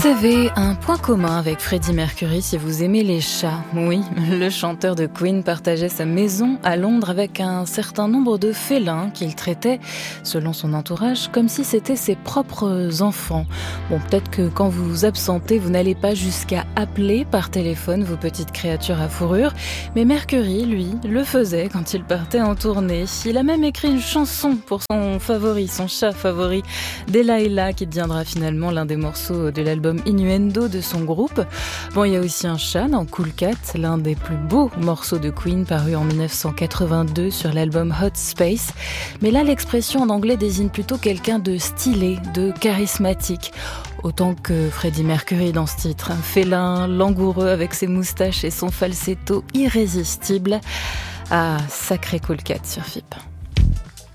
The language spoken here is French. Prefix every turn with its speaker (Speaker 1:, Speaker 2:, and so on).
Speaker 1: Vous avez un point commun avec Freddie Mercury si vous aimez les chats. Oui, le chanteur de Queen partageait sa maison à Londres avec un certain nombre de félins qu'il traitait, selon son entourage, comme si c'était ses propres enfants. Bon, peut-être que quand vous vous absentez, vous n'allez pas jusqu'à appeler par téléphone vos petites créatures à fourrure, mais Mercury, lui, le faisait quand il partait en tournée. Il a même écrit une chanson pour son favori, son chat favori, Delilah, qui deviendra finalement l'un des morceaux de l'album Innuendo de son groupe. Bon, il y a aussi un chat dans Cool Cat, l'un des plus beaux morceaux de Queen paru en 1982 sur l'album Hot Space. Mais là, l'expression en anglais désigne plutôt quelqu'un de stylé, de charismatique. Autant que Freddie Mercury dans ce titre, un félin langoureux avec ses moustaches et son falsetto irrésistible. Ah, sacré Cool Cat sur FIP.